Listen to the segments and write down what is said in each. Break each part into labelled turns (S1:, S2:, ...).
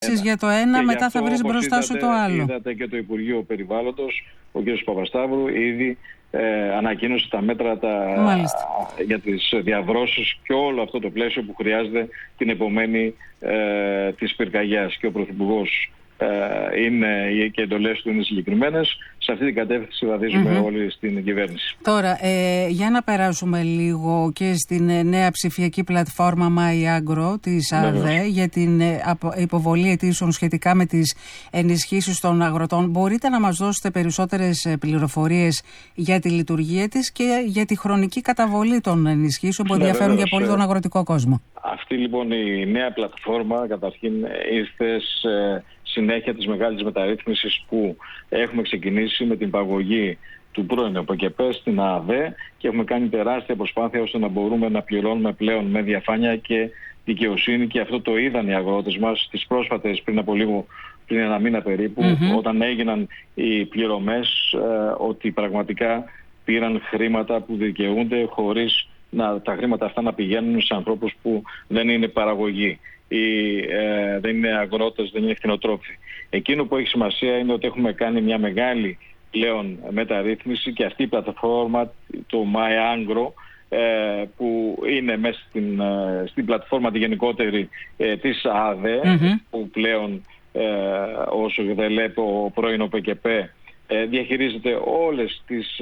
S1: Για το ένα, μετά θα βρεις μπροστά σου το άλλο.
S2: Είδατε και το Υπουργείο Περιβάλλοντος, ο κ. Παπασταύρου, ήδη ανακοίνωσε τα μέτρα για τις διαβρώσεις και όλο αυτό το πλαίσιο που χρειάζεται την επομένη της πυρκαγιάς. Και ο Πρωθυπουργός και οι εντολές του είναι συγκεκριμένες. Σε αυτή την κατεύθυνση βαδίζουμε όλοι στην κυβέρνηση.
S1: Τώρα, για να περάσουμε λίγο και στην νέα ψηφιακή πλατφόρμα MyAgro της ΑΔΕ για την υποβολή αιτήσεων σχετικά με τις ενισχύσεις των αγροτών. Μπορείτε να μας δώσετε περισσότερες πληροφορίες για τη λειτουργία της και για τη χρονική καταβολή των ενισχύσεων που ενδιαφέρουν για πολύ τον αγροτικό κόσμο?
S2: Αυτή λοιπόν η νέα πλατφόρμα καταρχήν ήρθε συνέχεια της μεγάλης μεταρρύθμισης που έχουμε ξεκινήσει με την παγωγή του πρώην ΟΠΕΚΕΠΕ στην ΑΔΕ και έχουμε κάνει τεράστια προσπάθεια ώστε να μπορούμε να πληρώνουμε πλέον με διαφάνεια και δικαιοσύνη, και αυτό το είδαν οι αγρότες μας στις πρόσφατες, πριν ένα μήνα περίπου, όταν έγιναν οι πληρωμές, ότι πραγματικά πήραν χρήματα που δικαιούνται χωρίς τα χρήματα αυτά να πηγαίνουν σε ανθρώπους που δεν είναι παραγωγοί ή δεν είναι αγρότες, δεν είναι κτηνοτρόφοι. Εκείνο που έχει σημασία είναι ότι έχουμε κάνει μια μεγάλη πλέον μεταρρύθμιση και αυτή η πλατφόρμα, το MyAgro, που είναι μέσα στην πλατφόρμα τη γενικότερη της ΑΔΕ, που πλέον όσο δεν λέει ο πρώην ΟΠΕΚΕΠΕ διαχειρίζεται όλες τις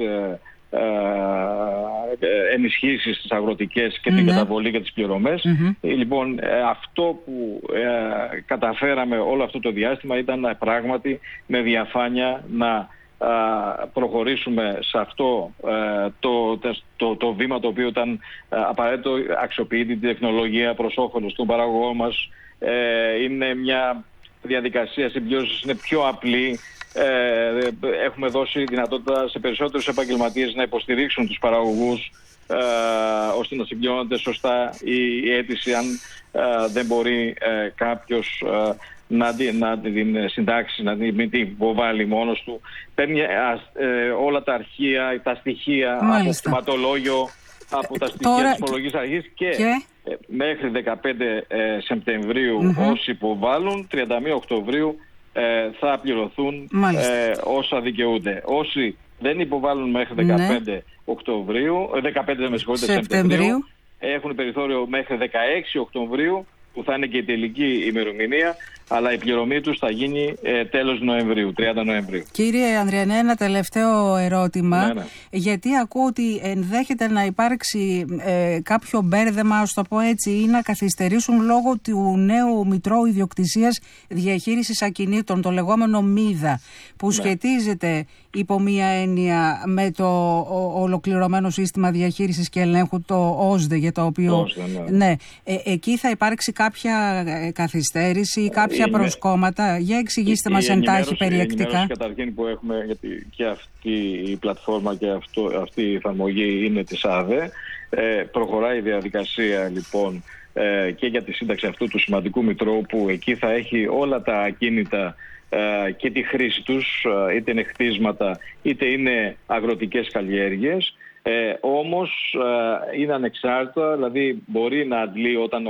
S2: ενισχύσεις τις αγροτικές και την καταβολή και τις πληρωμές. Λοιπόν, αυτό που καταφέραμε όλο αυτό το διάστημα ήταν πράγματι με διαφάνεια να προχωρήσουμε σε αυτό το βήμα, το οποίο ήταν απαραίτητο, αξιοποιείται την τεχνολογία προς όφελος των παραγωγών μας. Είναι μια διαδικασία συμπλήρωσης, είναι πιο απλή. Έχουμε δώσει δυνατότητα σε περισσότερους επαγγελματίες να υποστηρίξουν τους παραγωγούς ώστε να συμπληρώνεται σωστά η αίτηση, αν δεν μπορεί κάποιος να την συντάξει, να την υποβάλει μόνος του. Παίρνει όλα τα αρχεία, τα στοιχεία από το κτηματολόγιο, από τα στοιχεία της υπολογής αρχής και μέχρι 15 Σεπτεμβρίου όσοι υποβάλλουν, 31 Οκτωβρίου θα πληρωθούν όσα δικαιούνται. Όσοι δεν υποβάλλουν μέχρι 15 Σεπτεμβρίου έχουν περιθώριο μέχρι 16 Οκτωβρίου, που θα είναι και η τελική ημερομηνία, αλλά η πληρωμή τους θα γίνει τέλος Νοεμβρίου, 30 Νοεμβρίου.
S1: Κύριε Ανδριανέ, ένα τελευταίο ερώτημα. Γιατί ακούω ότι ενδέχεται να υπάρξει κάποιο μπέρδεμα, ας το πω έτσι, ή να καθυστερήσουν λόγω του νέου Μητρώου Ιδιοκτησίας Διαχείρισης Ακινήτων, το λεγόμενο ΜΙΔΑ, που σχετίζεται υπό μία έννοια με το ολοκληρωμένο σύστημα διαχείρισης και ελέγχου, το ΟΣΔΕ, για το οποίο εκεί θα υπάρξει κάποια καθυστέρηση ή κάποια προσκόμματα? Για εξηγήστε μας εντάχει περιεκτικά.
S2: Η καταρχήν που έχουμε, γιατί και αυτή η πλατφόρμα και αυτή η εφαρμογή είναι της ΑΔΕ, προχωράει η διαδικασία λοιπόν και για τη σύνταξη αυτού του σημαντικού μητρώου, που εκεί θα έχει όλα τα ακίνητα και τη χρήση τους, είτε είναι κτίσματα είτε είναι αγροτικές καλλιέργειες. Όμως είναι ανεξάρτητα, δηλαδή μπορεί να αντλεί όταν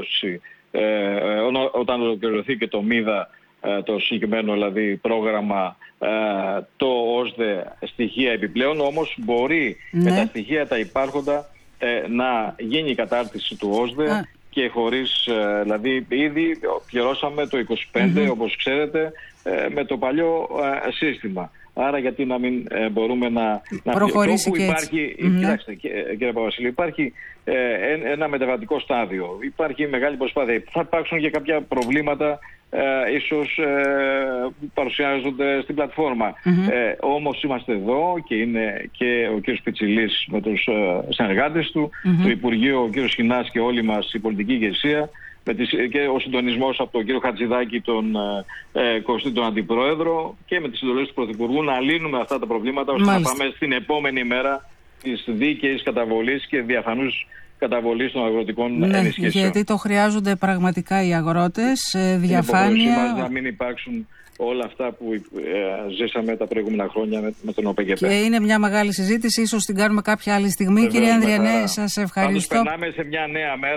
S2: ολοκληρωθεί και το ΜΙΔΑ, το συγκεκριμένο δηλαδή πρόγραμμα, το ΟΣΔΕ, στοιχεία επιπλέον. Όμως μπορεί με τα στοιχεία τα υπάρχοντα να γίνει η κατάρτιση του ΟΣΔΕ και χωρίς, δηλαδή ήδη πληρώσαμε το 25 όπως ξέρετε με το παλιό σύστημα. Άρα γιατί να μην μπορούμε να
S1: προχωρήσει και
S2: υπάρχει, κοιτάξτε κύριε Παπασίλη, υπάρχει ένα μεταβατικό στάδιο, υπάρχει μεγάλη προσπάθεια, θα υπάρξουν και κάποια προβλήματα ίσως που παρουσιάζονται στην πλατφόρμα. Όμως είμαστε εδώ και είναι και ο κ. Πιτσιλής με τους συνεργάτες του, το Υπουργείο, ο κ. Σχοινάς και όλοι μας η πολιτική ηγεσία, και ο συντονισμός από τον κύριο Χατζηδάκη, τον Κωστή, τον Αντιπρόεδρο, και με τις συντολές του Πρωθυπουργού να λύνουμε αυτά τα προβλήματα ώστε να πάμε στην επόμενη μέρα της δίκαιης καταβολής και διαφανούς καταβολής των αγροτικών ενισχύσεων.
S1: Γιατί το χρειάζονται πραγματικά οι αγρότες, διαφάνεια.
S2: Να μην υπάρξουν όλα αυτά που ζήσαμε τα προηγούμενα χρόνια με τον ΟΠΕΚΕΠΕ.
S1: Και είναι μια μεγάλη συζήτηση, ίσως την κάνουμε κάποια άλλη στιγμή. Κύριε Ανδριανέ, σας ευχαριστώ.
S2: Πάντως περνάμε σε μια νέα μέρα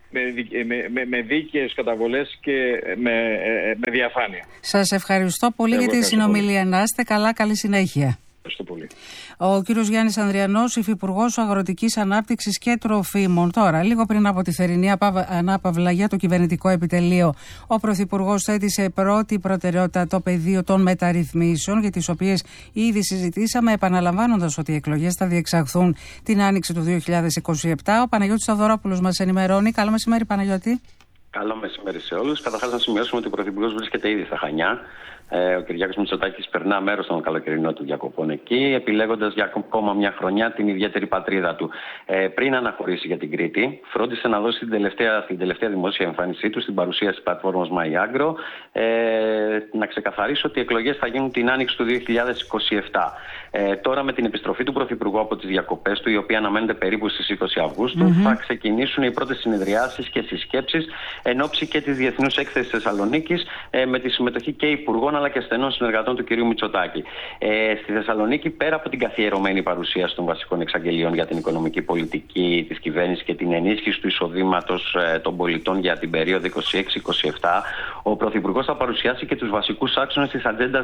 S2: με δίκαιες καταβολές και με διαφάνεια.
S1: Σας ευχαριστώ πολύ για τη συνομιλία. Να είστε καλά, καλή συνέχεια.
S2: Πολύ.
S1: Ο κύριος Γιάννης Ανδριανός, Υφυπουργός Αγροτικής Ανάπτυξης και Τροφίμων. Τώρα, λίγο πριν από τη θερινή ανάπαυλα για το κυβερνητικό επιτελείο, ο Πρωθυπουργός θέτει σε πρώτη προτεραιότητα το πεδίο των μεταρρυθμίσεων, για τις οποίες ήδη συζητήσαμε, επαναλαμβάνοντας ότι οι εκλογές θα διεξαχθούν την άνοιξη του 2027. Ο Παναγιώτης Σταυρόπουλος μας ενημερώνει. Καλό μεσημέρι, Παναγιώτη.
S3: Καλό μεσημέρι σε όλους. Καταρχάς, να σημειώσουμε ότι ο Πρωθυπουργός βρίσκεται ήδη στα Χανιά. Ο Κυριάκος Μητσοτάκης περνά μέρος των καλοκαιρινών του διακοπών εκεί, επιλέγοντας για ακόμα μια χρονιά την ιδιαίτερη πατρίδα του. Πριν αναχωρήσει για την Κρήτη, φρόντισε να δώσει την τελευταία δημόσια εμφάνισή του στην παρουσίαση της πλατφόρμας MyAgro, να ξεκαθαρίσω ότι οι εκλογές θα γίνουν την άνοιξη του 2027. Τώρα, με την επιστροφή του Πρωθυπουργού από τις διακοπές του, η οποία αναμένεται περίπου στις 20 Αυγούστου, θα ξεκινήσουν οι πρώτες συνεδριάσεις και συσκέψεις εν ώψη και της Διεθνούς Έκθεσης Θεσσαλονίκης, με τη συμμετοχή και υπουργών αλλά και στενών συνεργατών του κ. Μητσοτάκη. Στη Θεσσαλονίκη, πέρα από την καθιερωμένη παρουσίαση των βασικών εξαγγελιών για την οικονομική πολιτική της κυβέρνησης και την ενίσχυση του εισοδήματος των πολιτών για την περίοδο 26-27, ο Πρωθυπουργός θα παρουσιάσει και τους βασικούς άξονες της Ατζέντας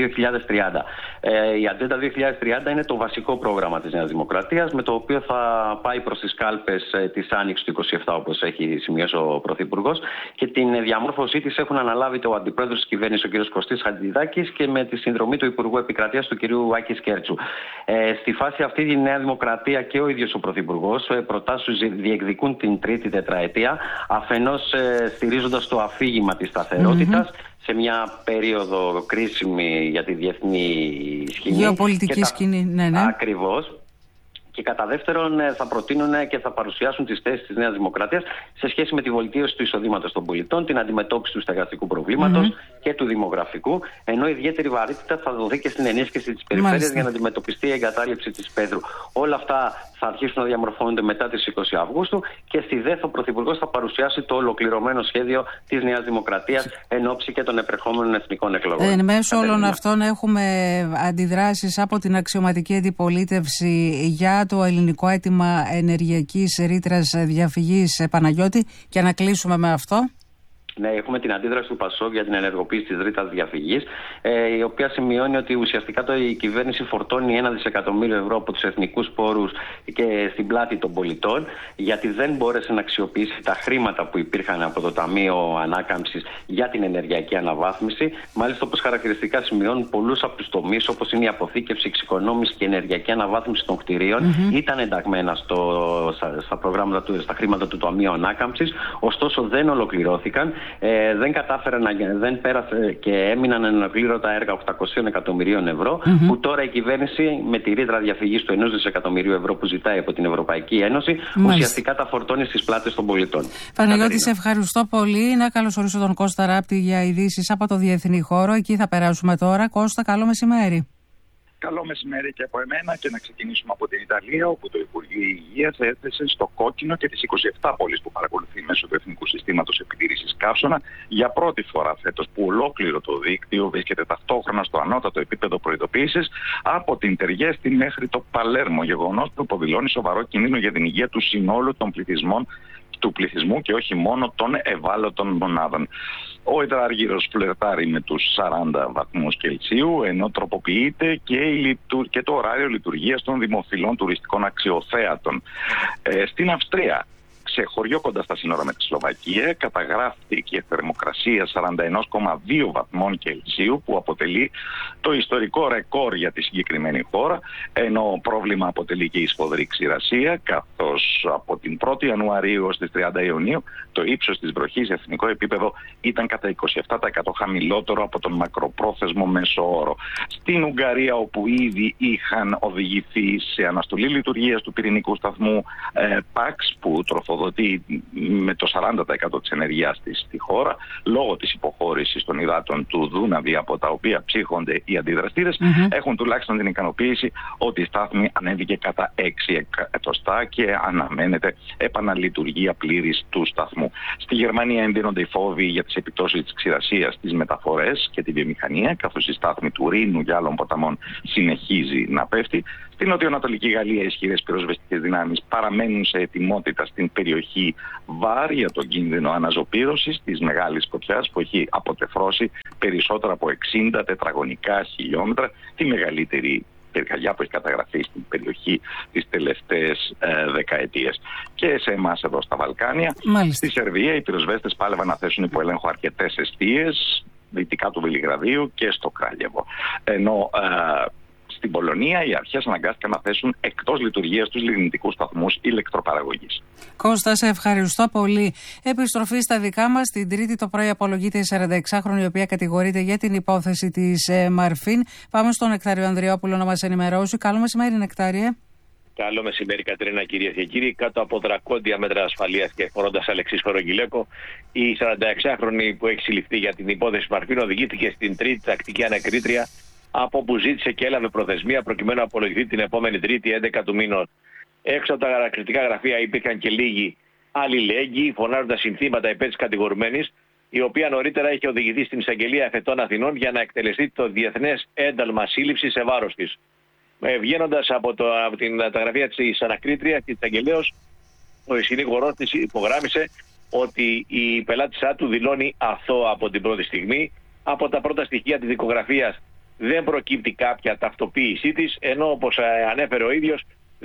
S3: 2030. Η Ατζέντα 2030 είναι το βασικό πρόγραμμα της Νέας Δημοκρατίας, με το οποίο θα πάει προς τις κάλπες της άνοιξης του 27, όπως έχει σημειώσει ο Πρωθυπουργός, και την διαμόρφωσή της έχουν αναλάβει το Αντιπρόεδρος της κυβέρνησης, ο κ. Κωστής Χατζηδάκης, και με τη συνδρομή του Υπουργού Επικρατείας, του κ. Άκη Σκέρτσου. Στη φάση αυτή, η Νέα Δημοκρατία και ο ίδιος ο Πρωθυπουργός προτάσεις διεκδικούν την τρίτη τετραετία, αφενός στηρίζοντας το αφήγημα της σταθερότητας σε μια περίοδο κρίσιμη για τη διεθνή σκηνή.
S1: Γεωπολιτική σκηνή, ναι.
S3: Ακριβώς. Και κατά δεύτερον, θα προτείνουν και θα παρουσιάσουν τις θέσεις της Νέας Δημοκρατίας σε σχέση με τη βελτίωση του εισοδήματος των πολιτών, την αντιμετώπιση του στεγαστικού προβλήματος και του δημογραφικού, ενώ ιδιαίτερη βαρύτητα θα δοθεί και στην ενίσχυση της περιφέρειας για να αντιμετωπιστεί η εγκατάλειψη της Πέδρου. Όλα αυτά θα αρχίσουν να διαμορφώνονται μετά τις 20 Αυγούστου και στη ΔΕΘ ο Πρωθυπουργός θα παρουσιάσει το ολοκληρωμένο σχέδιο της Νέας Δημοκρατίας εν ώψη και των επερχόμενων εθνικών εκλογών.
S1: Εν μέσω όλων αυτών έχουμε αντιδράσεις από την αξιωματική αντιπολίτευση για το ελληνικό αίτημα ενεργειακής ρήτρας διαφυγής, Παναγιώτη, και να κλείσουμε με αυτό.
S3: Ναι, έχουμε την αντίδραση του ΠΑΣΟΚ για την ενεργοποίηση της ρήτρας διαφυγής, η οποία σημειώνει ότι ουσιαστικά η κυβέρνηση φορτώνει 1 δισεκατομμύριο ευρώ από τους εθνικούς πόρους και στην πλάτη των πολιτών, γιατί δεν μπόρεσε να αξιοποιήσει τα χρήματα που υπήρχαν από το Ταμείο Ανάκαμψης για την ενεργειακή αναβάθμιση. Μάλιστα, όπως χαρακτηριστικά σημειώνουν, πολλούς από τους τομείς, όπως είναι η αποθήκευση, εξοικονόμηση και ενεργειακή αναβάθμιση των κτηρίων, ήταν ενταγμένα στα προγράμματα στα χρήματα του Ταμείου Ανάκαμψης, ωστόσο δεν ολοκληρώθηκαν. Δεν κατάφεραν δεν πέρασε και έμειναν αναπλήρωτα έργα 800 εκατομμυρίων ευρώ, που τώρα η κυβέρνηση με τη ρήτρα διαφυγής του 1 δισεκατομμυρίου ευρώ που ζητάει από την Ευρωπαϊκή Ένωση, ουσιαστικά τα φορτώνει στις πλάτες των πολιτών.
S1: Παναγιώτη, σε ευχαριστώ πολύ. Να καλωσορίσω τον Κώστα Ράπτη για ειδήσεις από το διεθνή χώρο. Εκεί θα περάσουμε τώρα. Κώστα, καλό μεσημέρι.
S4: Καλό μεσημέρι και από εμένα, και να ξεκινήσουμε από την Ιταλία, όπου το Υπουργείο Υγείας έθεσε στο κόκκινο και τις 27 πόλεις που παρακολουθεί μέσω του Εθνικού Συστήματος Επιτήρησης Καύσωνα για πρώτη φορά φέτος, που ολόκληρο το δίκτυο βρίσκεται ταυτόχρονα στο ανώτατο επίπεδο προειδοποίησης, από την Τεργέστη μέχρι το Παλέρμο, γεγονός που αποδηλώνει σοβαρό κίνδυνο για την υγεία του συνόλου των του πληθυσμού και όχι μόνο των ευάλωτων μονάδων. Ο υδράργυρος φλερτάρει με τους 40 βαθμούς Κελσίου, ενώ τροποποιείται και το ωράριο λειτουργίας των δημοφιλών τουριστικών αξιοθέατων. Στην Αυστρία, σε χωριό κοντά στα σύνορα με τη Σλοβακία, καταγράφηκε θερμοκρασία 41,2 βαθμών Κελσίου, που αποτελεί το ιστορικό ρεκόρ για τη συγκεκριμένη χώρα, ενώ πρόβλημα αποτελεί και η σφοδρή ξηρασία, καθώς από την 1η Ιανουαρίου ως τις 30 Ιουνίου το ύψος της βροχής σε εθνικό επίπεδο ήταν κατά 27% χαμηλότερο από τον μακροπρόθεσμο μέσο όρο. Στην Ουγγαρία, όπου ήδη είχαν οδηγηθεί σε αναστολή λειτουργίας του πυρηνικού σταθμού ΠΑΞ, που τροφοδοτεί με το 40% της ενεργείας της στη χώρα, λόγω της υποχώρησης των υδάτων του Δούναβη, από τα οποία ψύχονται οι αντιδραστήρες, έχουν τουλάχιστον την ικανοποίηση ότι η στάθμη ανέβηκε κατά 6 εκατοστά και αναμένεται επαναλειτουργία πλήρης του σταθμού. Στη Γερμανία εντείνονται οι φόβοι για τις επιπτώσεις της ξηρασίας στις μεταφορές και τη βιομηχανία, καθώς η στάθμη του Ρήνου και άλλων ποταμών συνεχίζει να πέφτει. Στην νοτιοανατολική Γαλλία, οι ισχυρές πυροσβεστικές δυνάμεις παραμένουν σε ετοιμότητα στην περιοχή Βάρ για τον κίνδυνο αναζωπήρωσης της μεγάλης φωτιάς που έχει αποτεφρώσει περισσότερα από 60 τετραγωνικά χιλιόμετρα, τη μεγαλύτερη πυρκαγιά που έχει καταγραφεί στην περιοχή τις τελευταίες δεκαετίες. Και σε εμάς εδώ στα Βαλκάνια, στη Σερβία, οι πυροσβέστες πάλευαν να θέσουν υπό έλεγχο αρκετές εστίες δυτικά του Βελιγραδίου και στο Κράλιεβο. Ενώ στην Πολωνία οι αρχές αναγκάστηκαν να θέσουν εκτός λειτουργίας τους λιγνητικούς σταθμούς ηλεκτροπαραγωγής.
S1: Κώστα, σε ευχαριστώ πολύ. Επιστροφή στα δικά μας. Την Τρίτη το πρωί απολογείται η 46χρονη, η οποία κατηγορείται για την υπόθεση της Μαρφίν. Πάμε στον Νεκτάριο Ανδριόπουλο να μας ενημερώσει. Καλό μεσημέρι, Νεκτάριε.
S5: Καλό μεσημέρι, Κατερίνα, κυρίες και κύριοι. Κάτω από δρακόντια μέτρα ασφαλείας και φορώντας Αλεξής Χορογγυλέκο, η 46χρονη που έχει συλληφθεί για την υπόθεση Μαρφίν οδηγήθηκε στην τρίτη τακτική ανακρίτρια, από όπου ζήτησε και έλαβε προθεσμία προκειμένου να απολογηθεί την επόμενη Τρίτη 11 του μήνου. Έξω από τα ανακριτικά γραφεία υπήρχαν και λίγοι αλληλέγγυοι, φωνάζοντας συνθήματα υπέρ της κατηγορουμένης, η οποία νωρίτερα είχε οδηγηθεί στην εισαγγελία εφετών Αθηνών για να εκτελεστεί το διεθνές ένταλμα σύλληψης σε βάρος της. Βγαίνοντας από τα γραφεία της ανακρίτριας και της εισαγγελέως, ο συνήγορός της υπογράμμισε ότι η πελάτησά του δηλώνει αθώα από την πρώτη στιγμή. Από τα πρώτα στοιχεία της δικογραφίας δεν προκύπτει κάποια ταυτοποίησή της, ενώ όπως ανέφερε ο ίδιος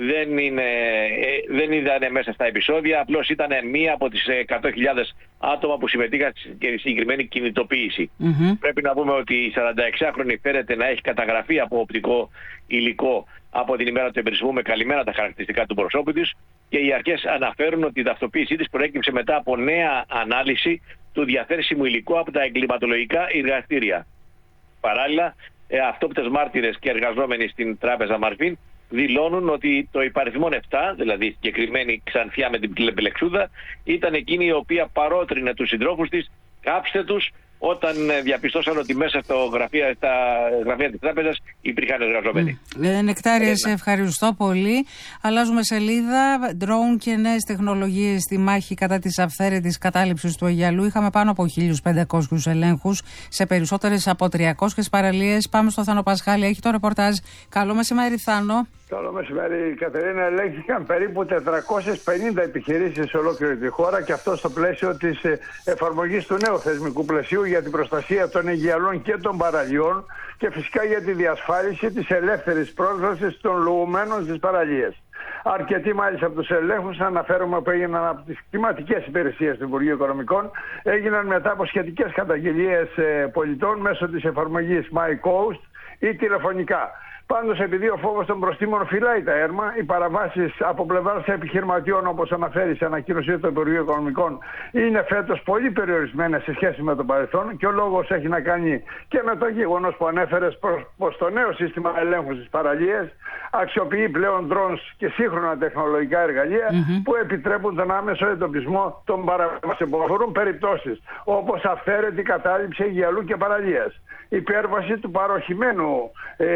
S5: δεν ήταν μέσα στα επεισόδια, απλώς ήταν μία από τις 100.000 άτομα που συμμετείχαν στη συγκεκριμένη κινητοποίηση. Πρέπει να πούμε ότι η 46χρονη φέρεται να έχει καταγραφεί από οπτικό υλικό από την ημέρα του εμπρισμού με καλυμμένα τα χαρακτηριστικά του προσώπου της, και οι αρχές αναφέρουν ότι η ταυτοποίησή της προέκυψε μετά από νέα ανάλυση του διαθέσιμου υλικού από τα εγκληματολογικά εργαστήρια. Παράλληλα, αυτόπτες μάρτυρες και εργαζόμενοι στην τράπεζα Μαρφίν δηλώνουν ότι το υπαριθμόν 7, δηλαδή η συγκεκριμένη Ξανθιά με την πλεμπελεξούδα, ήταν εκείνη η οποία παρότρινε τους συντρόφους της, κάψτε τους, όταν διαπιστώσαν ότι μέσα στα γραφεία της τράπεζας υπήρχαν εργαζόμενοι.
S1: Νεκτάριε, σε ευχαριστώ πολύ. Αλλάζουμε σελίδα. Ντρόουν και νέες τεχνολογίες στη μάχη κατά της αυθαίρετης κατάληψης του Αιγιαλού. Είχαμε πάνω από 1.500 ελέγχους σε περισσότερες από 300 παραλίες. Πάμε στο Θάνο Πασχάλη. Έχει το ρεπορτάζ. Καλό μεσημέρι, Θάνο.
S6: Καλό μεσημέρι, Κατερίνα. Ελέγχθηκαν περίπου 450 επιχειρήσεις σε ολόκληρη τη χώρα, και αυτό στο πλαίσιο της εφαρμογής του νέου θεσμικού πλαισίου για την προστασία των αιγιαλών και των παραλιών, και φυσικά για τη διασφάλιση της ελεύθερης πρόσβασης των λουγουμένων στις παραλίες. Αρκετοί μάλιστα από τους ελέγχους, αναφέρομαι, που έγιναν από τις κλιματικές υπηρεσίες του Υπουργείου Οικονομικών, έγιναν μετά από σχετικές καταγγελίες πολιτών μέσω της εφαρμογής MyCoast ή τηλεφωνικά. Πάντως, επειδή ο φόβος των προστίμων φυλάει τα έρμα, οι παραβάσεις από πλευράς επιχειρηματιών, όπως αναφέρει σε ανακοίνωση του Υπουργείου Οικονομικών, είναι φέτος πολύ περιορισμένες σε σχέση με το παρελθόν, και ο λόγος έχει να κάνει και με το γεγονός που ανέφερες, πως το νέο σύστημα ελέγχου στις παραλίες αξιοποιεί πλέον drones και σύγχρονα τεχνολογικά εργαλεία που επιτρέπουν τον άμεσο εντοπισμό των παραβάσεων που αφορούν περιπτώσεις όπως αυθαίρετη κατάληψη αιγιαλού και παραλίας, υπέρβαση του παροχημένου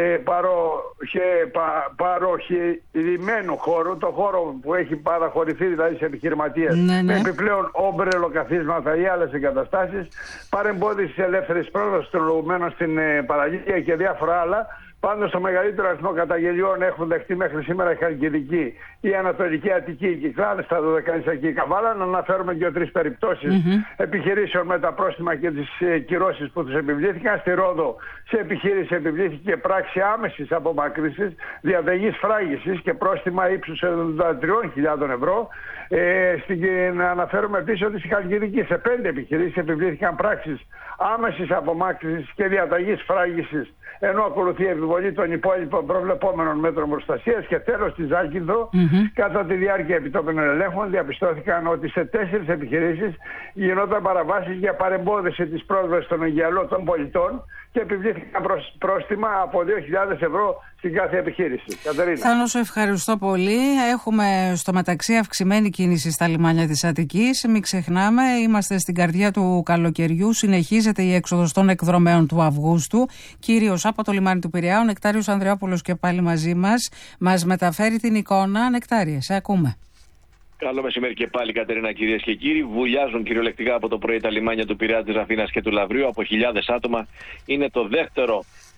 S6: παροχημένου χώρου, το χώρο που έχει παραχωρηθεί δηλαδή σε επιχειρηματίες, με επιπλέον όμπρελο καθίσματα ή άλλες εγκαταστάσεις, παρεμπόδιση ελεύθερης πρόσβασης των λογουμένων στην παραλία και διάφορα άλλα. Πάντως, το μεγαλύτερο αριθμό καταγγελιών έχουν δεχτεί μέχρι σήμερα η Χαλκιδική, η Ανατολική Αττική, η Κυκλάδιστα, το Δωδεκανησιακή Καβάλα. Να αναφέρουμε 2-3 περιπτώσεις επιχειρήσεων με τα πρόστιμα και τις κυρώσεις που τους επιβλήθηκαν. Στη Ρόδο, σε επιχείρηση επιβλήθηκε πράξη άμεσης απομάκρυνσης, διαταγής φράγησης και πρόστιμα ύψους 73.000 ευρώ. Να αναφέρουμε επίσης ότι στη Χαλκιδική, σε 5 επιχειρήσεις επιβλήθηκαν πράξεις άμεσης απομάκρυνσης και διαταγής φράγησης, ενώ ακολουθεί η επιβολή των υπόλοιπων προβλεπόμενων μέτρων προστασίας. Και τέλος, στη Ζάκυνθο, κατά τη διάρκεια επιτόπιων ελέγχων, διαπιστώθηκαν ότι σε 4 επιχειρήσεις γινόταν παραβάσεις για παρεμπόδιση της πρόσβασης των αιγιαλών των πολιτών και επιβλήθηκαν πρόστιμα από 2.000 ευρώ στην κάθε επιχείρηση. Κατερίνα.
S1: Θάνο, σου ευχαριστώ πολύ. Έχουμε στο μεταξύ αυξημένη κίνηση στα λιμάνια της Αττικής. Μην ξεχνάμε, είμαστε στην καρδιά του καλοκαιριού. Συνεχίζεται η έξοδος των εκδρομέων του Αυγούστου, κυρίως από το λιμάνι του Πειραιά. Ο Νεκτάριος Ανδριόπουλος και πάλι μαζί μας μεταφέρει την εικόνα. Νεκτάριε, σε ακούμε.
S5: Καλό μεσημέρι και πάλι, Κατερίνα, κυρίες και κύριοι. Βουλιάζουν κυριολεκτικά από το πρωί τα λιμάνια του Πειραιά, της Αθήνας και του Λαυρίου από χιλιάδες άτομα. Είναι το δεύτερο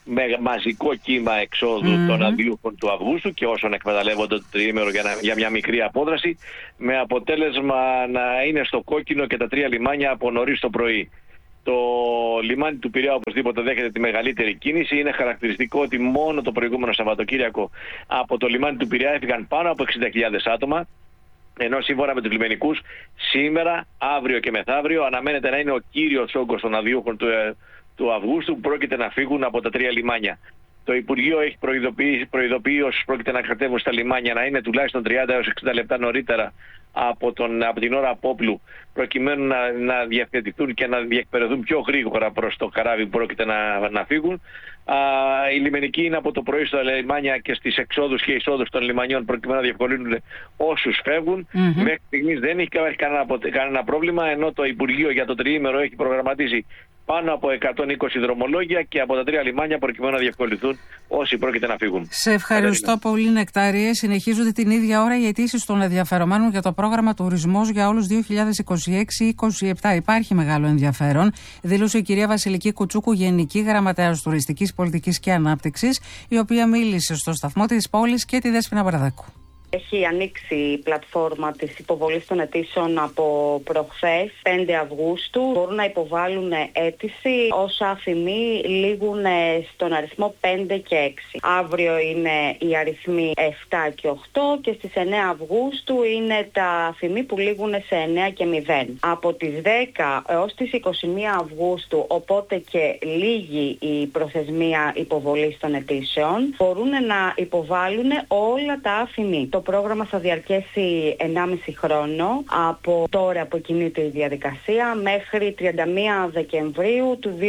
S5: με μαζικό κύμα εξόδου των αδειούχων του Αυγούστου και όσων εκμεταλλεύονται το τριήμερο για μια μικρή απόδραση, με αποτέλεσμα να είναι στο κόκκινο και τα 3 λιμάνια από νωρίς το πρωί. Το λιμάνι του Πειραιά οπωσδήποτε δέχεται τη μεγαλύτερη κίνηση. Είναι χαρακτηριστικό ότι μόνο το προηγούμενο Σαββατοκύριακο από το λιμάνι του Πειραιά έφυγαν πάνω από 60.000 άτομα. Ενώ σύμφωνα με τους λιμενικούς, σήμερα, αύριο και μεθαύριο αναμένεται να είναι ο κύριος όγκος των αδειούχων του Αυγούστου που πρόκειται να φύγουν από τα 3 λιμάνια. Το Υπουργείο έχει προειδοποιήσει όσους πρόκειται να κατέβουν στα λιμάνια να είναι τουλάχιστον 30 έως 60 λεπτά νωρίτερα από την ώρα απόπλου, προκειμένου να διευθετηθούν και να διεκπαιρεθούν πιο γρήγορα προς το καράβι που πρόκειται να φύγουν. Οι λιμενικοί είναι από το πρωί στα λιμάνια και στις εξόδους και εισόδους των λιμανιών, προκειμένου να διευκολύνουν όσους φεύγουν. Μέχρι στιγμής δεν έχει κανένα πρόβλημα, ενώ το Υπουργείο για το τριήμερο έχει προγραμματίσει πάνω από 120 δρομολόγια και από τα 3 λιμάνια, προκειμένου να διευκολυνθούν όσοι πρόκειται να φύγουν.
S1: Σε ευχαριστώ πολύ, Νεκτάριε. Συνεχίζονται την ίδια ώρα οι αιτήσεις των ενδιαφερομένων για το πρόγραμμα Τουρισμός για όλους 2026-2027. Υπάρχει μεγάλο ενδιαφέρον, δήλωσε η κυρία Βασιλική Κουτσούκου, Γενική Γραμματέας Τουριστικής Πολιτικής και Ανάπτυξης, η οποία μίλησε στο σταθμό της πόλης και τη Δέσποινα Μπαραδάκου.
S7: Έχει ανοίξει η πλατφόρμα της υποβολής των αιτήσεων από προχθές, 5 Αυγούστου. Μπορούν να υποβάλουν αίτηση όσα αφημοί λήγουν στον αριθμό 5 και 6. Αύριο είναι οι αριθμοί 7 και 8 και στις 9 Αυγούστου είναι τα αφημοί που λήγουν σε 9 και 0. Από τις 10 έως τις 21 Αυγούστου, οπότε και λίγη η προθεσμία υποβολής των αιτήσεων, μπορούν να υποβάλουν όλα τα αφημοί. Το πρόγραμμα θα διαρκέσει 1,5 χρόνο από τώρα που κινείται η διαδικασία μέχρι 31 Δεκεμβρίου του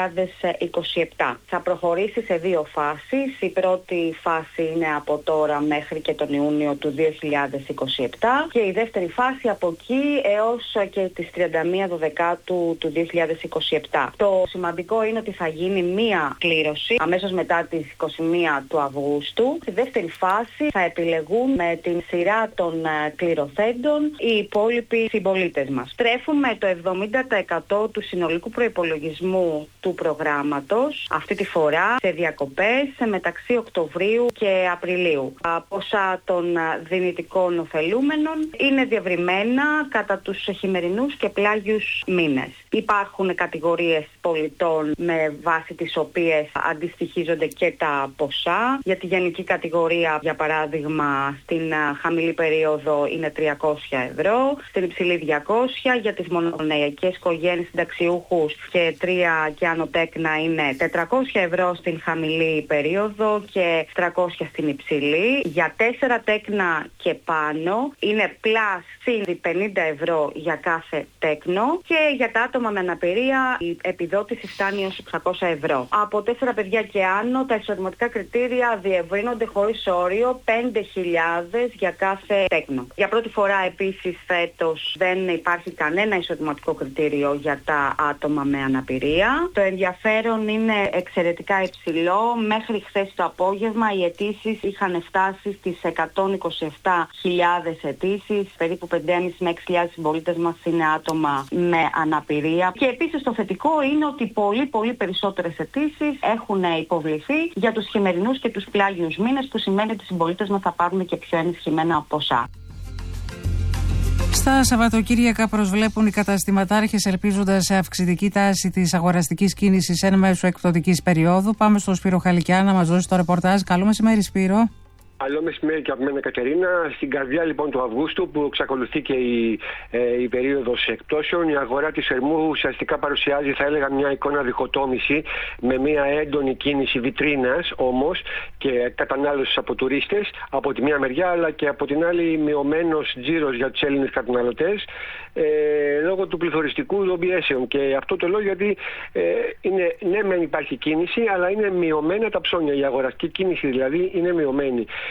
S7: 2027. Θα προχωρήσει σε 2 φάσεις. Η πρώτη φάση είναι από τώρα μέχρι και τον Ιούνιο του 2027 και η δεύτερη φάση από εκεί έως και τις 31 Δεκάτου του 2027. Το σημαντικό είναι ότι θα γίνει μία κλήρωση αμέσως μετά τις 21 του Αυγούστου. Στη δεύτερη φάση θα επιλεγούν με την σειρά των κληρωθέντων οι υπόλοιποι συμπολίτες μας. Στρέφουμε το 70% του συνολικού προϋπολογισμού του προγράμματος αυτή τη φορά σε διακοπές μεταξύ Οκτωβρίου και Απριλίου. Ποσά των δυνητικών ωφελούμενων είναι διευρυμένα κατά τους χειμερινούς και πλάγιους μήνες. Υπάρχουν κατηγορίες πολιτών με βάση τις οποίες αντιστοιχίζονται και τα ποσά. Για τη γενική κατηγορία, για παράδειγμα, στην χαμηλή περίοδο είναι 300 ευρώ, στην υψηλή 200, για τις μονογονεϊκές οικογένειες συνταξιούχους και 3 και άνω τέκνα είναι 400 ευρώ στην χαμηλή περίοδο και 300 στην υψηλή. Για 4 τέκνα και πάνω είναι πλάς συν 50 ευρώ για κάθε τέκνο και για τα άτομα με αναπηρία η επιδότηση φτάνει ως 600 ευρώ. Από 4 παιδιά και άνω τα εισοδηματικά κριτήρια διευρύνονται χωρίς όριο 5.000 για κάθε τέκνο. Για πρώτη φορά επίσης φέτος δεν υπάρχει κανένα εισοδηματικό κριτήριο για τα άτομα με αναπηρία. Το ενδιαφέρον είναι εξαιρετικά υψηλό. Μέχρι χθες το απόγευμα οι αιτήσεις είχαν φτάσει στις 127.000 αιτήσεις. Περίπου 5.500 με 6.000 συμπολίτες μας είναι άτομα με αναπηρία. Και επίσης το θετικό είναι ότι πολύ περισσότερες αιτήσεις έχουν υποβληθεί για τους χειμερινούς και τους πλάγιους μήνες, που σημαίνει ότι οι συμπολίτες μας θα πάρουν και πιο ενισχυμένα ποσά.
S1: Στα Σαββατοκύριακα προσβλέπουν οι καταστηματάρχες, ελπίζοντας σε αυξητική τάση της αγοραστικής κίνησης εν μέσω εκπτωτικής περίοδου. Πάμε στον Σπύρο Χαλικιά να μας δώσει το ρεπορτάζ. Καλό μεσημέρι, Σπύρο.
S8: Καλό μεσημέρι και από μένα, Κατερίνα. Στην καρδιά λοιπόν του Αυγούστου, που εξακολουθεί και η περίοδος εκπτώσεων, η αγορά της Ερμού ουσιαστικά παρουσιάζει, θα έλεγα, μια εικόνα διχοτόμηση, με μια έντονη κίνηση βιτρίνας όμως και κατανάλωσης από τουρίστες από τη μία μεριά, αλλά και από την άλλη μειωμένος τζίρος για τους Έλληνες καταναλωτές λόγω του πληθωριστικού των πιέσεων. Και αυτό το λέω γιατί ναι μεν υπάρχει κίνηση, αλλά είναι μειωμένα τα ψώνια. Η αγοραστική κίνηση δηλαδή είναι μειωμένη.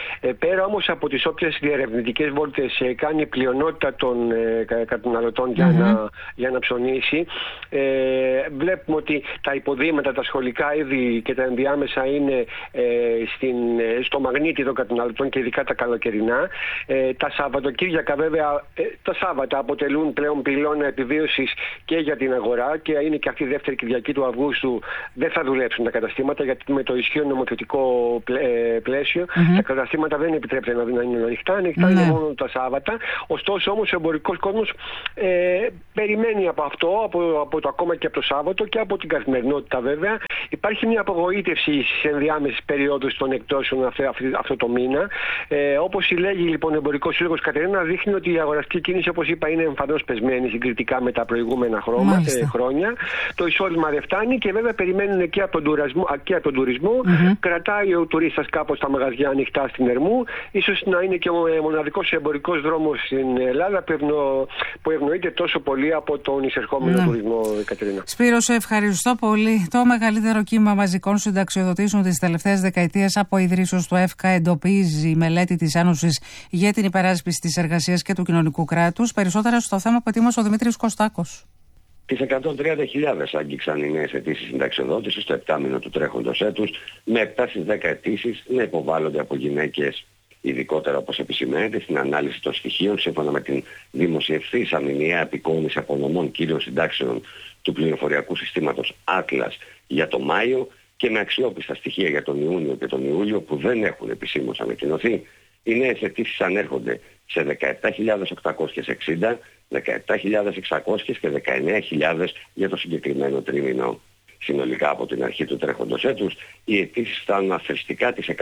S8: Πέρα όμως από τις όποιες διερευνητικές βόλτες κάνει η πλειονότητα των καταναλωτών για να ψωνίσει, βλέπουμε ότι τα υποδήματα, τα σχολικά είδη και τα ενδιάμεσα είναι στο μαγνήτη των καταναλωτών και ειδικά τα καλοκαιρινά. Τα Σαββατοκύριακα βέβαια, τα Σάββατα αποτελούν πλέον πυλώνα επιβίωσης και για την αγορά και είναι και αυτή η δεύτερη Κυριακή του Αυγούστου δεν θα δουλέψουν τα καταστήματα, γιατί με το ισχύον νομοθετικό πλαίσιο τα καταστήματα δεν επιτρέπεται να είναι ανοιχτά είναι μόνο τα Σάββατα. Ωστόσο όμως ο εμπορικός κόσμος περιμένει από αυτό, από το ακόμα και από το Σάββατο και από την καθημερινότητα βέβαια. Υπάρχει μια απογοήτευση στις ενδιάμεσες περιόδους των εκτόσεων αυτό το μήνα. Όπως συλλέγει λοιπόν ο Εμπορικός Σύλλογος Κατερίνα, δείχνει ότι η αγοραστική κίνηση, όπως είπα, είναι εμφανώς πεσμένη συγκριτικά με τα προηγούμενα χρόνια. Το εισόδημα δεν φτάνει και βέβαια περιμένουν και από τον τουρισμό. Κρατάει ο τουρίστας κάπως τα μαγαζιά ανοιχτά στην Ερμού. Ίσως να είναι και ο μοναδικός εμπορικός δρόμος στην Ελλάδα που ευνοείται τόσο πολύ από τον εισερχόμενο τουρισμό, Κατερίνα.
S1: Σπύρο, σε ευχαριστώ πολύ. Το μεγαλύτερο κύμα μαζικών συνταξιοδοτήσεων της τελευταίας δεκαετίας από ιδρύσεως του ΕΦΚΑ εντοπίζει η μελέτη της Ένωσης για την υπεράσπιση της εργασίας και του κοινωνικού κράτους. Περισσότερα στο θέμα που ετοίμασε ο Δημήτρης Κωστάκος.
S9: Τις 130.000 άγγιξαν οι νέες αιτήσεις συνταξιοδότησης στο επτάμηνο του τρέχοντος έτους, με 7 στις 10 αιτήσεις να υποβάλλονται από γυναίκες. Ειδικότερα, όπως επισημαίνεται στην ανάλυση των στοιχείων, σύμφωνα με την δημοσιευθήσα μηνιαία απεικόνηση απονομών κύριων συντάξεων του πληροφοριακού συστήματος Atlas για το Μάιο και με αξιόπιστα στοιχεία για τον Ιούνιο και τον Ιούλιο που δεν έχουν επισήμως ανακοινωθεί, οι νέες αιτήσεις ανέρχονται σε 17.860, 17.600 και 19.000 για το συγκεκριμένο τρίμηνο. Συνολικά από την αρχή του τρέχοντος έτους, οι αιτήσεις φτάνουν αθρηστικά τις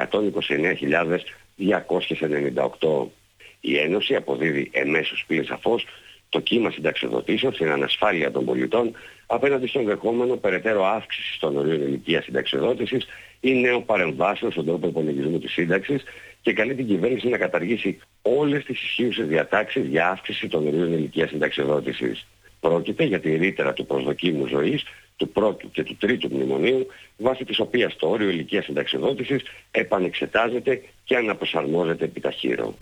S9: 129.298. Η Ένωση αποδίδει εμέσως πλην σαφώς το κύμα συνταξιοδοτήσεων στην ανασφάλεια των πολιτών απέναντι στον δεχόμενο περαιτέρω αύξηση των ορίων ηλικίας συνταξιοδότησης ή νέων παρεμβάσεων στον τρόπο υπολογισμού της σύνταξης και καλεί την κυβέρνηση να καταργήσει όλες τις ισχύουσες διατάξεις για αύξηση των ορίων ηλικίας συνταξιοδότησης. Πρόκειται για τη ρήτρα του προσδοκίμου ζωής του πρώτου και του τρίτου μνημονίου, βάσει της οποίας το όριο ηλικίας συνταξιοδότησης επανεξετάζεται και αναπροσαρμόζεται επιταχύρω.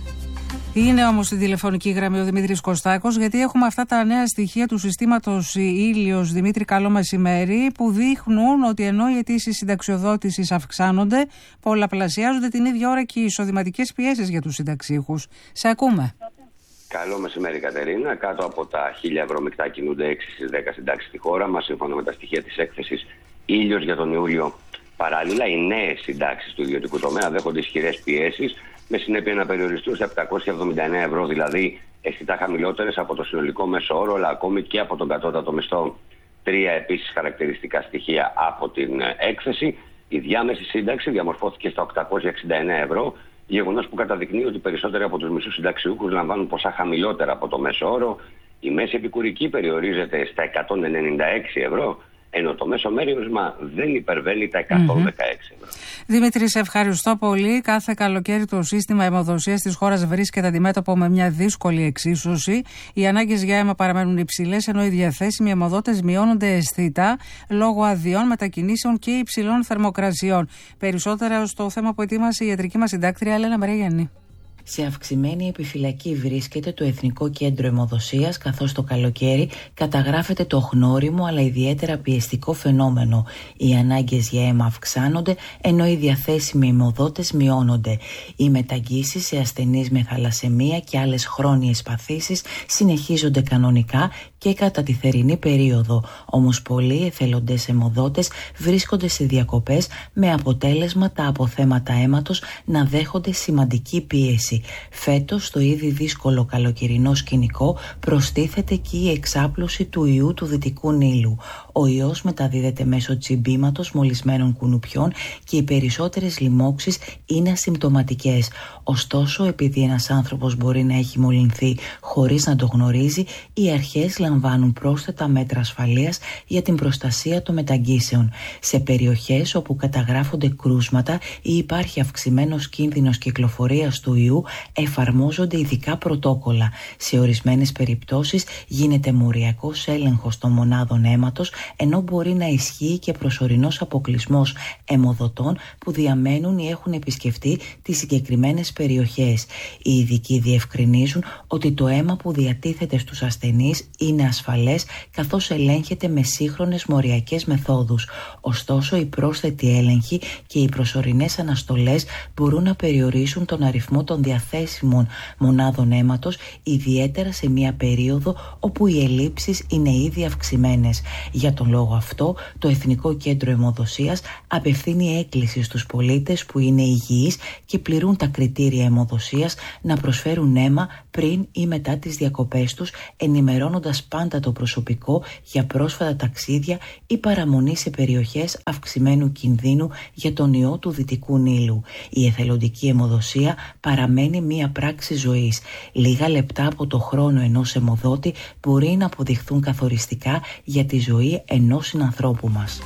S1: Είναι όμως στην τηλεφωνική γραμμή ο Δημήτρης Κωστάκος, γιατί έχουμε αυτά τα νέα στοιχεία του συστήματος Ήλιος. Δημήτρη, καλό μεσημέρι, που δείχνουν ότι ενώ οι αιτήσεις συνταξιοδότησης αυξάνονται, πολλαπλασιάζονται την ίδια ώρα και οι εισοδηματικές πιέσεις για τους συνταξίχους. Σε ακούμε.
S9: Καλό μεσημέρι, Κατερίνα. Κάτω από τα 1.000 ευρώ μεικτά κινούνται 6 στις 10 συντάξεις στη χώρα μας, σύμφωνα με τα στοιχεία της έκθεσης Ήλιος για τον Ιούλιο. Παράλληλα, οι νέες συντάξεις του ιδιωτικού τομέα δέχονται ισχυρές πιέσεις, με συνέπεια να περιοριστούν σε 779 ευρώ, δηλαδή αισθητά χαμηλότερες από το συνολικό μέσο όρο, αλλά ακόμη και από τον κατώτατο μισθό. Τρία επίσης χαρακτηριστικά στοιχεία από την έκθεση. Η διάμεση σύνταξη διαμορφώθηκε στα 869 ευρώ, γεγονός που καταδεικνύει ότι περισσότεροι από τους μισούς συνταξιούχους λαμβάνουν ποσά χαμηλότερα από το μέσο όρο. Η μέση επικουρική περιορίζεται στα 196 ευρώ, ενώ το μέσο μέρισμα δεν υπερβαίνει τα 116 ευρώ.
S1: Δημήτρη, σε ευχαριστώ πολύ. Κάθε καλοκαίρι το σύστημα αιμοδοσίας της χώρας βρίσκεται αντιμέτωπο με μια δύσκολη εξίσωση. Οι ανάγκες για αίμα παραμένουν υψηλές, ενώ οι διαθέσιμοι αιμοδότες μειώνονται αισθητά λόγω αδειών, μετακινήσεων και υψηλών θερμοκρασιών. Περισσότερα στο θέμα που ετοίμασε η ιατρική μας συντάκτρια Έλενα Μαρία.
S10: Σε αυξημένη επιφυλακή βρίσκεται το Εθνικό Κέντρο Αιμοδοσίας, καθώς το καλοκαίρι καταγράφεται το χνώριμο αλλά ιδιαίτερα πιεστικό φαινόμενο. Οι ανάγκες για αίμα αυξάνονται, ενώ οι διαθέσιμοι αιμοδότες μειώνονται. Οι μεταγγίσεις σε ασθενείς με θαλασσαιμία και άλλες χρόνιες παθήσεις συνεχίζονται κανονικά και κατά τη θερινή περίοδο. Όμως πολλοί εθελοντές αιμοδότες βρίσκονται σε διακοπές, με αποτέλεσμα τα αποθέματα αίματος να δέχονται σημαντική πίεση. Φέτος, στο ήδη δύσκολο καλοκαιρινό σκηνικό, προστίθεται και η εξάπλωση του ιού του Δυτικού Νείλου. Ο ιός μεταδίδεται μέσω τσιμπήματος μολυσμένων κουνουπιών και οι περισσότερες λοιμώξεις είναι ασυμπτωματικές. Ωστόσο, επειδή ένας άνθρωπος μπορεί να έχει μολυνθεί χωρίς να το γνωρίζει, οι αρχές λαμβάνουν πρόσθετα μέτρα ασφαλείας για την προστασία των μεταγγίσεων. Σε περιοχές όπου καταγράφονται κρούσματα ή υπάρχει αυξημένος κίνδυνος κυκλοφορίας του ιού, εφαρμόζονται ειδικά πρωτόκολλα. Σε ορισμένες περιπτώσεις γίνεται μοριακός έλεγχος των μονάδων αίματος ενώ μπορεί να ισχύει και προσωρινός αποκλεισμός αιμοδοτών που διαμένουν ή έχουν επισκεφτεί τις συγκεκριμένες περιοχές. Οι ειδικοί διευκρινίζουν ότι το αίμα που διατίθεται στους ασθενείς είναι ασφαλές, καθώς ελέγχεται με σύγχρονες μοριακές μεθόδους. Ωστόσο, οι πρόσθετοι έλεγχοι και οι προσωρινές αναστολές μπορούν να περιορίσουν τον αριθμό των διαθέσιμων μονάδων αίματος, ιδιαίτερα σε μια περίοδο όπου οι ελλείψεις είναι ήδη αυξημένες. Για τον λόγο αυτό, το Εθνικό Κέντρο Αιμοδοσίας απευθύνει έκκληση στους πολίτες που είναι υγιείς και πληρούν τα κριτήρια αιμοδοσίας να προσφέρουν αίμα πριν ή μετά τις διακοπές τους, ενημερώνοντας πάντα το προσωπικό για πρόσφατα ταξίδια ή παραμονή σε περιοχές αυξημένου κινδύνου για τον ιό του Δυτικού Νείλου. Η εθελοντική αιμοδοσία παραμένει μία πράξη ζωής. Λίγα λεπτά από το χρόνο ενός αιμοδότη μπορεί να αποδειχθούν καθοριστικά για τη ζωή ενός συνανθρώπου μας.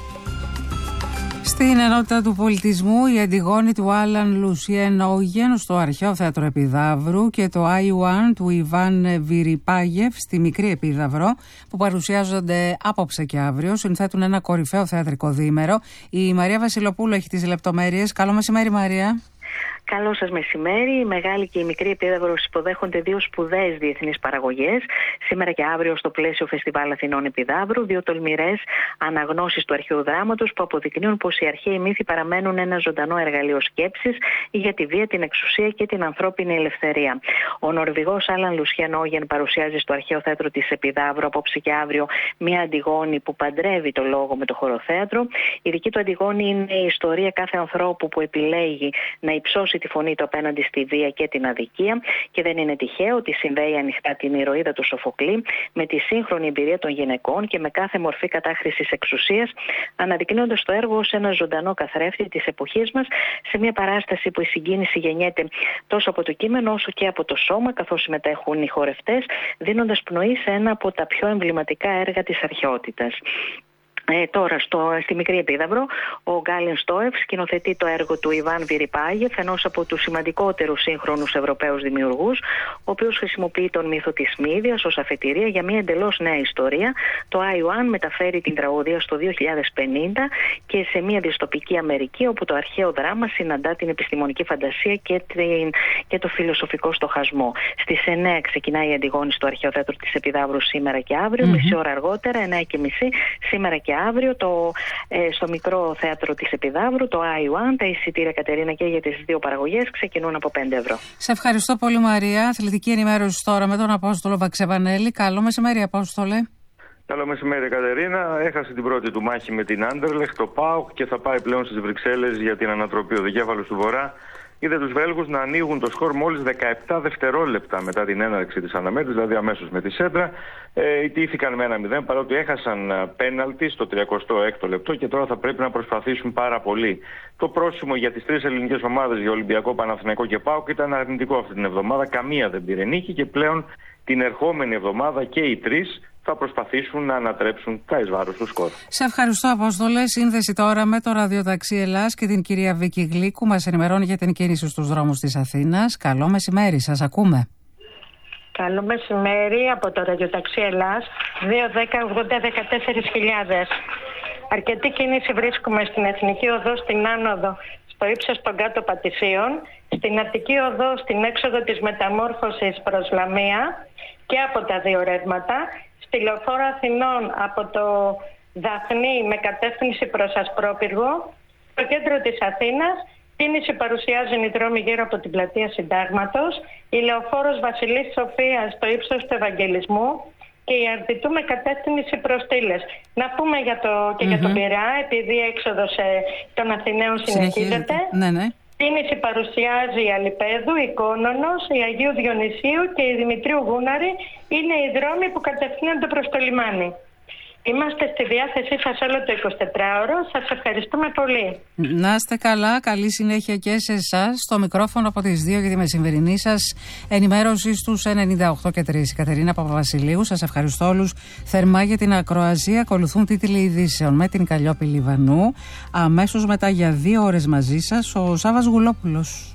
S1: Στην ενότητα του πολιτισμού, η Αντιγόνη του Άλαν Λουσιέν Όγεν στο Αρχαίο Θέατρο Επιδαύρου και το I1 του Ιβάν Βιριπάγεφ στη Μικρή Επίδαυρο, που παρουσιάζονται απόψε και αύριο, συνθέτουν ένα κορυφαίο θεατρικό διήμερο. Η Μαρία Βασιλοπούλου έχει τις λεπτομέρειες. Καλό μεσημέρι, Μαρία.
S11: Καλό σας μεσημέρι. Η Μεγάλη και η Μικρή Επίδαυρος υποδέχονται δύο σπουδαίες διεθνείς παραγωγές. Σήμερα και αύριο στο πλαίσιο Φεστιβάλ Αθηνών Επιδαύρου, δύο τολμηρές αναγνώσεις του αρχαίου δράματος που αποδεικνύουν πως οι αρχαίοι μύθοι παραμένουν ένα ζωντανό εργαλείο σκέψης για τη βία, την εξουσία και την ανθρώπινη ελευθερία. Ο Νορβηγός Άλαν Λουσιέν Όγεν παρουσιάζει στο Αρχαίο Θέατρο της Επιδαύρου απόψε και αύριο μια Αντιγόνη που παντρεύει το λόγο με το χωροθέατρο. Η δική του Αντιγόνη είναι η ιστορία κάθε ανθρώπου που επιλέγει να υψώσει τη φωνή του απέναντι στη βία και την αδικία, και δεν είναι τυχαίο ότι συνδέει ανοιχτά την ηρωίδα του Σοφοκλή με τη σύγχρονη εμπειρία των γυναικών και με κάθε μορφή κατάχρησης εξουσίας, αναδεικνύοντας το έργο ως ένα ζωντανό καθρέφτη της εποχής μας, σε μια παράσταση που η συγκίνηση γεννιέται τόσο από το κείμενο όσο και από το σώμα, καθώς συμμετέχουν οι χορευτές, δίνοντας πνοή σε ένα από τα πιο εμβληματικά έργα της αρχαιότητας. Τώρα στη Μικρή Επίδαυρο, ο Γκάλιν Στόεφ σκηνοθετεί το έργο του Ιβάν Βιριπάγεφ, ενός από τους σημαντικότερους σύγχρονους Ευρωπαίους δημιουργούς, ο οποίος χρησιμοποιεί τον μύθο της Μύδιας ως αφετηρία για μια εντελώς νέα ιστορία. Το I1 μεταφέρει την τραγωδία στο 2050 και σε μια δυστοπική Αμερική, όπου το αρχαίο δράμα συναντά την επιστημονική φαντασία και το φιλοσοφικό στοχασμό. Στις 9 ξεκινάει η Αντιγόνη στο Αρχαίο Θέατρο της Επιδαύρου σήμερα και αύριο, μισή ώρα αργότερα, 9:30 σήμερα και αύριο στο Μικρό Θέατρο της Επιδαύρου, το I1. Τα εισιτήρια, Κατερίνα, και για τις δύο παραγωγές ξεκινούν από 5 ευρώ.
S1: Σε ευχαριστώ πολύ, Μαρία. Αθλητική ενημέρωση τώρα με τον Απόστολο Βαξεβανέλη. Καλό μεσημέρι, Απόστολε.
S12: Καλό μεσημέρι, Κατερίνα. Έχασε την πρώτη του μάχη με την Άντερλεχτ, το ΠΑΟΚ, και θα πάει πλέον στις Βρυξέλλες για την ανατροπή. Ο δικέφαλος του Βορρά είδε τους Βέλγους να ανοίγουν το σκορ μόλις 17 δευτερόλεπτα μετά την έναρξη της αναμέτρησης, δηλαδή αμέσως με τη σέντρα. Ιτήθηκαν με 1-0, παρότι έχασαν πέναλτι στο 36ο λεπτό και τώρα θα πρέπει να προσπαθήσουν πάρα πολύ. Το πρόσημο για τις τρεις ελληνικές ομάδες, για Ολυμπιακό, Παναθηναϊκό και ΠΑΟΚ, ήταν αρνητικό αυτή την εβδομάδα. Καμία δεν πήρε νίκη και πλέον την ερχόμενη εβδομάδα και οι τρεις θα προσπαθήσουν να ανατρέψουν τα εις βάρος του σκορ.
S1: Σε ευχαριστώ, Απόστολε. Σύνδεση τώρα με το ραδιοταξί Ελλάς και την κυρία Βίκη Γλίκου. Μας ενημερώνει για την κίνηση στους δρόμους της Αθήνας. Καλό μεσημέρι, σας ακούμε.
S13: Καλό μεσημέρι από το ραδιοταξί Ελλάς, 210-80-14.000. Αρκετή κίνηση βρίσκουμε στην Εθνική Οδό στην Άνοδο, στο ύψος των κάτω Πατησίων, στην Αττική Οδό στην έξοδο της Μεταμόρφωσης προς Λαμία και από τα δύο ρεύματα, στη Λεωφόρο Αθηνών από το Δαφνί με κατεύθυνση προς Ασπρόπυργο, στο κέντρο της Αθήνας. Κίνηση παρουσιάζουν οι δρόμοι γύρω από την πλατεία Συντάγματος, η Λεωφόρος Βασιλής Σοφίας στο ύψος του Ευαγγελισμού και η Αρδιτού με κατεύθυνση προς Τήλες. Να πούμε για τον Πειραιά, επειδή η έξοδος των Αθηναίων συνεχίζεται.
S1: Ναι.
S13: Κίνηση παρουσιάζει η Αλιπέδου, η Κόνονος, η Αγίου Διονυσίου και η Δημητρίου Γούναρη. Είναι οι δρόμοι που κατευθύνονται προς το λιμάνι. Είμαστε στη διάθεσή σας όλο το 24ωρο. Σας ευχαριστούμε πολύ.
S1: Να είστε καλά. Καλή συνέχεια και σε εσάς. Στο μικρόφωνο από τις 2 για τη μεσημερινή σας ενημέρωση στους 98,3. Η Κατερίνα Παπαβασιλείου. Σας ευχαριστώ όλους θερμά για την ακροασία. Ακολουθούν τίτλοι ειδήσεων με την Καλλιόπη Λιβανού. Αμέσως μετά για 2 ώρες μαζί σας ο Σάββας Γουλόπουλος.